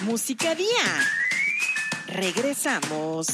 Música Día. Regresamos.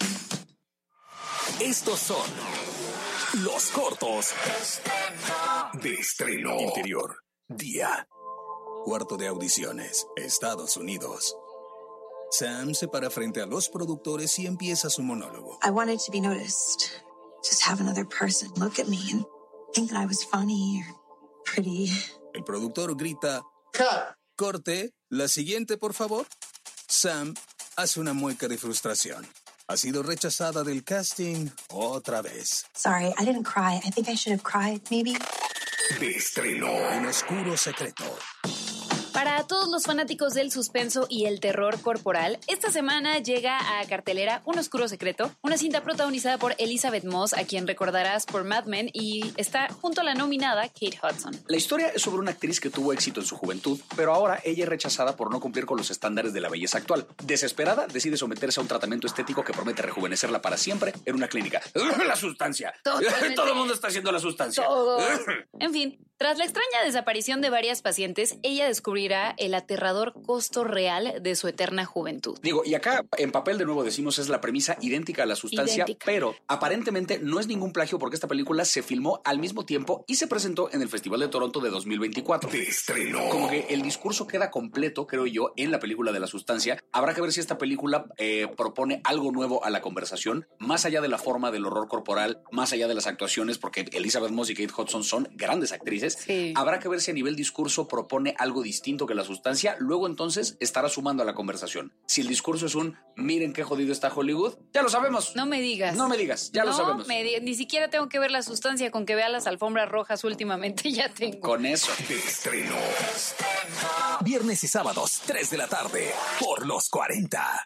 Estos son los cortos de estreno. Interior, día. Cuarto de audiciones, Estados Unidos. Sam se para frente a los productores y empieza su monólogo. I wanted to be noticed. Just have another person look at me and think that I was funny or pretty. El productor grita: ¡Cut! Corte, la siguiente, por favor. Sam hace una mueca de frustración. Ha sido rechazada del casting otra vez. Sorry, I didn't cry. I think I should have cried, maybe. De estreno, Un oscuro secreto. Para todos los fanáticos del suspenso y el terror corporal, esta semana llega a cartelera Un oscuro secreto, una cinta protagonizada por Elizabeth Moss, a quien recordarás por Mad Men, y está junto a la nominada Kate Hudson. La historia es sobre una actriz que tuvo éxito en su juventud, pero ahora ella es rechazada por no cumplir con los estándares de la belleza actual. Desesperada, decide someterse a un tratamiento estético que promete rejuvenecerla para siempre en una clínica. ¡La sustancia! Totalmente. Todo el mundo está haciendo la sustancia. Todo. En fin, tras la extraña desaparición de varias pacientes, ella descubrirá el aterrador costo real de su eterna juventud. Digo, y acá en papel de nuevo decimos es la premisa idéntica a la sustancia, idéntica. Pero aparentemente no es ningún plagio porque esta película se filmó al mismo tiempo y se presentó en el Festival de Toronto de 2024. De estreno. Como que el discurso queda completo, creo yo, en la película de la sustancia. Habrá que ver si esta película propone algo nuevo a la conversación, más allá de la forma del horror corporal, más allá de las actuaciones, porque Elizabeth Moss y Kate Hudson son grandes actrices. Sí. Habrá que ver si a nivel discurso propone algo distinto que la sustancia, luego entonces estará sumando a la conversación. Si el discurso es un miren qué jodido está Hollywood, ya lo sabemos. No me digas. No me digas, ya lo sabemos. Ni siquiera tengo que ver la sustancia, con que vea las alfombras rojas últimamente ya tengo. Con eso. De estreno. Viernes y sábados, 3 de la tarde, por los 40.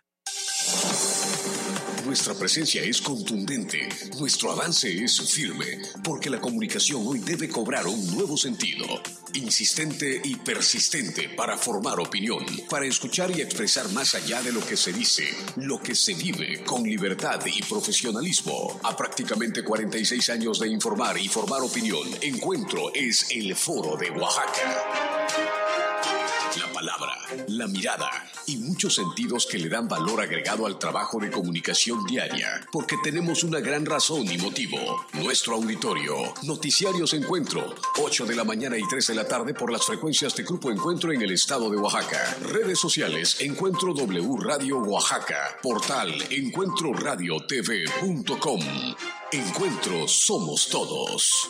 Nuestra presencia es contundente, nuestro avance es firme, porque la comunicación hoy debe cobrar un nuevo sentido, insistente y persistente para formar opinión, para escuchar y expresar más allá de lo que se dice, lo que se vive con libertad y profesionalismo. A prácticamente 46 años de informar y formar opinión, Encuentro es el Foro de Oaxaca. La palabra, la mirada y muchos sentidos que le dan valor agregado al trabajo de comunicación diaria, porque tenemos una gran razón y motivo. Nuestro auditorio, Noticiarios Encuentro, 8 de la mañana y 3 de la tarde por las frecuencias de Grupo Encuentro en el estado de Oaxaca. Redes sociales, Encuentro W Radio Oaxaca. Portal, encuentroradiotv.com. Encuentro somos todos.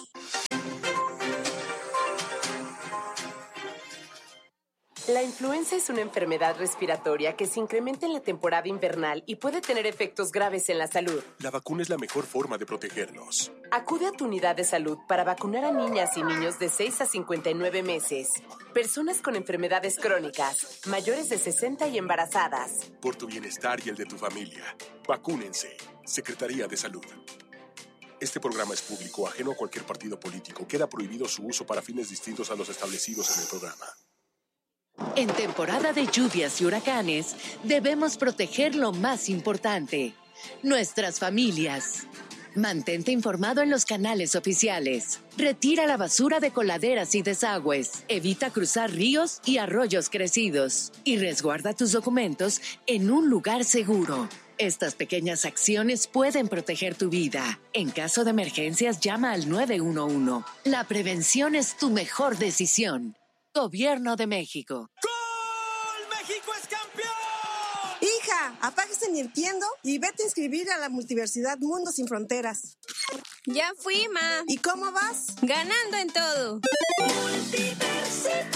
La influenza es una enfermedad respiratoria que se incrementa en la temporada invernal y puede tener efectos graves en la salud. La vacuna es la mejor forma de protegernos. Acude a tu unidad de salud para vacunar a niñas y niños de 6 a 59 meses, personas con enfermedades crónicas, mayores de 60 y embarazadas. Por tu bienestar y el de tu familia, vacúnense. Secretaría de Salud. Este programa es público, ajeno a cualquier partido político. Queda prohibido su uso para fines distintos a los establecidos en el programa. En temporada de lluvias y huracanes, debemos proteger lo más importante, nuestras familias. Mantente informado en los canales oficiales. Retira la basura de coladeras y desagües. Evita cruzar ríos y arroyos crecidos. Y resguarda tus documentos en un lugar seguro. Estas pequeñas acciones pueden proteger tu vida. En caso de emergencias, llama al 911. La prevención es tu mejor decisión. Gobierno de México. ¡Gol! ¡México es campeón! Hija, apáguese ni entiendo y vete a inscribir a la Multiversidad Mundo Sin Fronteras. Ya fui, ma. ¿Y cómo vas? Ganando en todo. Multiversidad.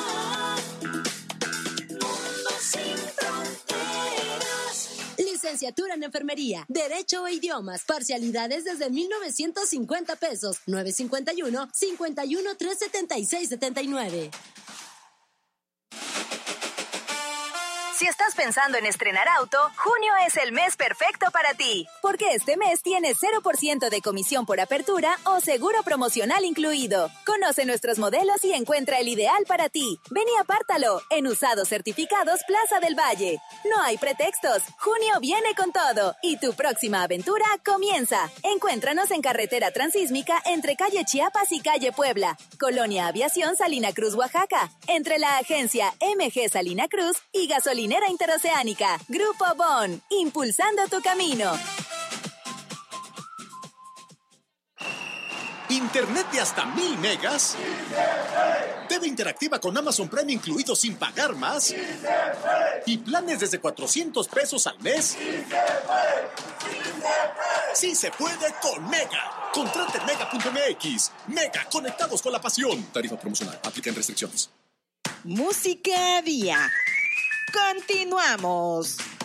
Mundo Sin Fronteras. Licenciatura en Enfermería, Derecho e Idiomas, parcialidades desde 1,950 pesos, 951-51-376-79. Si estás pensando en estrenar auto, junio es el mes perfecto para ti, porque este mes tienes 0% de comisión por apertura o seguro promocional incluido. Conoce nuestros modelos y encuentra el ideal para ti. Ven y apártalo en Usados Certificados Plaza del Valle. No hay pretextos, junio viene con todo y tu próxima aventura comienza. Encuéntranos en Carretera Transísmica entre calle Chiapas y calle Puebla, Colonia Aviación Salina Cruz, Oaxaca, entre la agencia MG Salina Cruz y Gasolina gasolinera interoceánica. Grupo Bon, impulsando tu camino. ¿Internet de hasta 1000 megas? TV interactiva con Amazon Prime incluido sin pagar más. ¿Y planes desde 400 pesos al mes? ¡Sí se puede con Mega! Contrate en Mega.mx. Mega, conectados con la pasión. Tarifa promocional. Aplican restricciones. Música Día. Continuamos.